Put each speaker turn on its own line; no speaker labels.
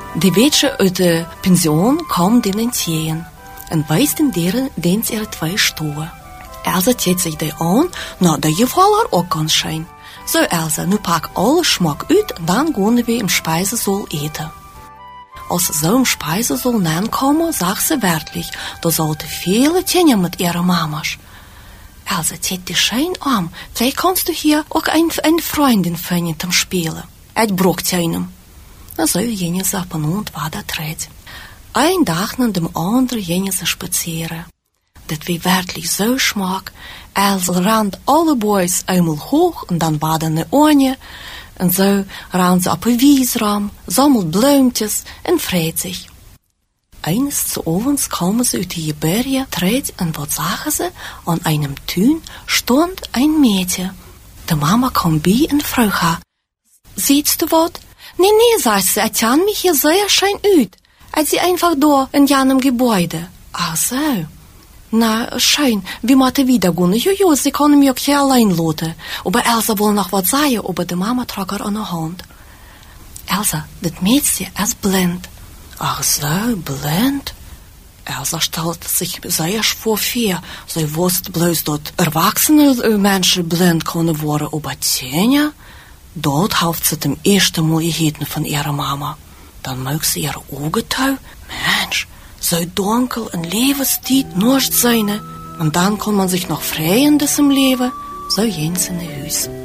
Die weetje uit de pensioen komt in een teen en wijst in deren deens ihre 2 stoelen. Elsa zet zich die aan, nou dat je vooral haar ook kan zijn. Zo Elsa, nu pak alle smaak uit en dan gaan we im Speisesaal eten. Als ze zo im Speisesaal aankomen, zag ze werkelijk, dat ze al te veel tenen met ihre mama's. Elsa, zet die schijn aan, vielleicht kannst du hier ook een Freundin finden zum Spielen. Het brocht einem. Dan zou jene zappen und war dat red. Ein dag na dem andere jene ze spazieren. Dat wie werkelijk zo smaak. Elsa rand alle boys eenmaal hoog en dan baden de oorje. En zo rand ze op een wiesram, sammelt bloemtjes en vreet zich. Eines zu ovens komen ze uit die bergen, treed en wat zagen ze? Aan einem tuin stond een meisje. De mama kwam bij en vroeg haar, siehst du wat? Nee, sagt sie, het kann mich hier sehr schön uit. Het sie einfach da in jenem Gebäude. Ach so. Na, schön, wie moeten we wieder gehen? Jojo, sie können mich auch hier allein lassen. Aber Elsa will noch was sagen, aber die Mama trug haar an der Hand. Elsa, das Mädchen ist blind. Ach so, blind? Elsa stellte sich sehr schwer vor. Sie wusste bloß, dass erwachsene Menschen blind können worden, aber Tjena? Dort heeft ze het eerste Mal gegeten van ihrer Mama. Dan maakt ze ihre Augen toe. Mensch, zo donker en levenstijd nooit zijn. En dan kan man zich nog vrijen in diesem Leben. So jens in de huis.